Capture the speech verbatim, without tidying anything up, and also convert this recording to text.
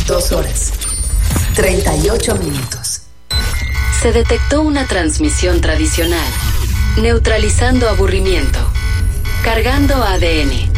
Dos horas. Treinta y ocho minutos. Se detectó una transmisión tradicional, neutralizando aburrimiento, cargando A D N,